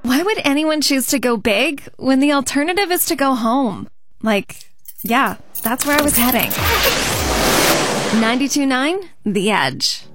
Why would anyone choose to go big when the alternative is to go home? Yeah, that's where I was heading. 92.9 The Edge.